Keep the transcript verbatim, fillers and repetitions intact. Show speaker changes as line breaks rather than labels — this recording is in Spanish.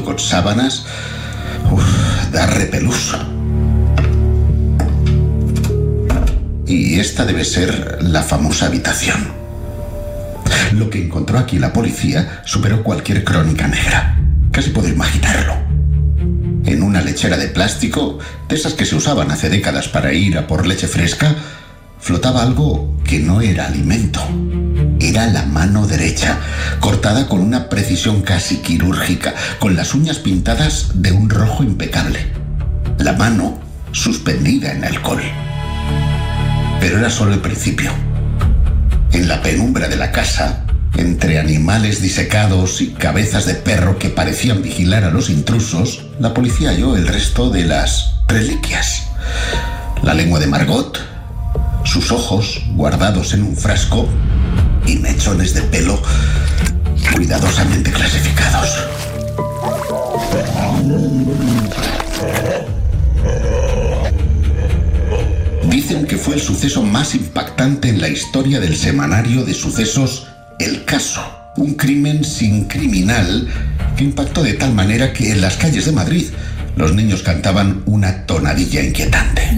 con sábanas, uf, da repelús. Y esta debe ser la famosa habitación. Lo que encontró aquí la policía superó cualquier crónica negra. Casi puedo imaginarlo. En una lechera de plástico, de esas que se usaban hace décadas para ir a por leche fresca, flotaba algo que no era alimento. Era la mano derecha, cortada con una precisión casi quirúrgica, con las uñas pintadas de un rojo impecable. La mano suspendida en alcohol. Pero era solo el principio. En la penumbra de la casa, entre animales disecados y cabezas de perro que parecían vigilar a los intrusos, la policía halló el resto de las reliquias. La lengua de Margot, sus ojos guardados en un frasco y mechones de pelo cuidadosamente clasificados. Dicen que fue el suceso más impactante en la historia del semanario de sucesos El Caso. Un crimen sin criminal que impactó de tal manera que en las calles de Madrid los niños cantaban una tonadilla inquietante.